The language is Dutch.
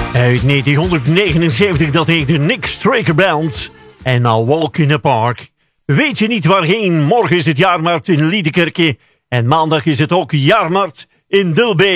Uit 1979, dat heet de Nick Straker Band. En nou Walk in the Park. Weet je niet waarheen? Morgen is het jaarmarkt in Liedekerke. En maandag is het ook jaarmarkt in Dilbeek.